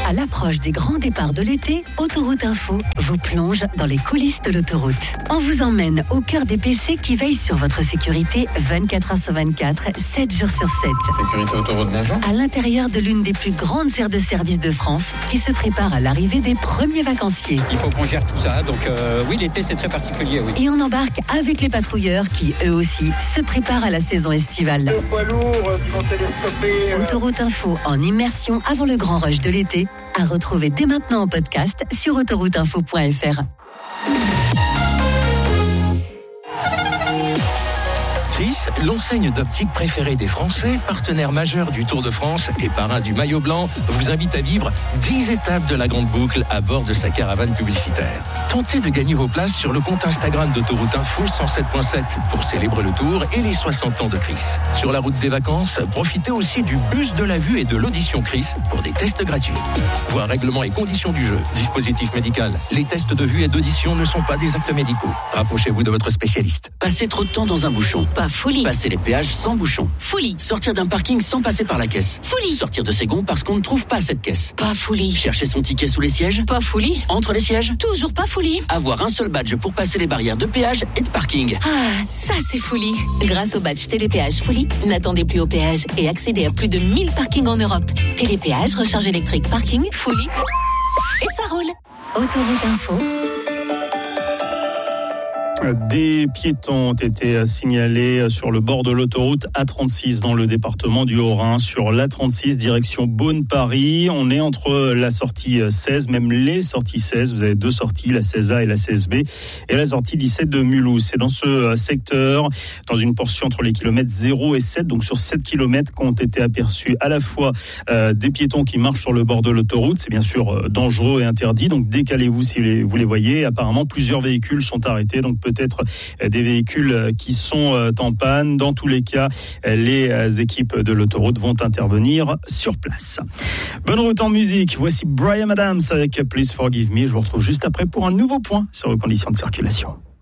À l'approche des grands départs de l'été, Autoroute Info vous plonge dans les coulisses de l'autoroute. On vous emmène au cœur des PC qui veillent sur votre sécurité 24 heures sur 24, 7 jours sur 7. Sécurité Autoroute, bonjour. À l'intérieur de l'une des plus grandes aires de service de France qui se prépare à l'arrivée des premiers vacanciers. Il faut qu'on gère tout ça, donc oui, l'été c'est très particulier, oui. Et on embarque avec les patrouilleurs qui, eux aussi, se préparent à la saison estivale. Le poids lourd qui vont télescoper. Autoroute Info en immersion avant le grand rush de l'été, à retrouver dès maintenant en podcast sur autorouteinfo.fr. Chris, l'enseigne d'optique préférée des Français, partenaire majeur du Tour de France et parrain du maillot blanc, vous invite à vivre 10 étapes de la Grande Boucle à bord de sa caravane publicitaire. Tentez de gagner vos places sur le compte Instagram d'Autoroute Info 107.7 pour célébrer le Tour et les 60 ans de Chris. Sur la route des vacances, profitez aussi du bus de la vue et de l'audition Chris pour des tests gratuits. Voir règlements et conditions du jeu, dispositif médical. Les tests de vue et d'audition ne sont pas des actes médicaux. Rapprochez-vous de votre spécialiste. Passer trop de temps dans un bouchon. Pas folie. Passer les péages sans bouchon. Folie. Sortir d'un parking sans passer par la caisse. Folie. Sortir de ses gonds parce qu'on ne trouve pas cette caisse. Pas folie. Chercher son ticket sous les sièges. Pas folie. Entre les sièges. Toujours pas folie. Avoir un seul badge pour passer les barrières de péage et de parking. Ah, ça c'est folie. Grâce au badge Télépéage Folie, n'attendez plus au péage et accédez à plus de 1000 parkings en Europe. Télépéage, recharge électrique, parking, Folie. Et ça roule. Autoroute Info. Des piétons ont été signalés sur le bord de l'autoroute A36 dans le département du Haut-Rhin, sur l'A36 direction Beaune-Paris. On est entre la sortie 16, même les sorties 16. Vous avez deux sorties, la 16A et la 16B, et la sortie 17 de Mulhouse. C'est dans ce secteur, dans une portion entre les kilomètres 0 et 7, donc sur 7 kilomètres, qu'ont été aperçus à la fois des piétons qui marchent sur le bord de l'autoroute. C'est bien sûr dangereux et interdit, donc décalez-vous si vous les voyez. Apparemment, plusieurs véhicules sont arrêtés, donc peut-être des véhicules qui sont en panne. Dans tous les cas, les équipes de l'autoroute vont intervenir sur place. Bonne route en musique. Voici Bryan Adams avec Please Forgive Me. Je vous retrouve juste après pour un nouveau point sur les conditions de circulation.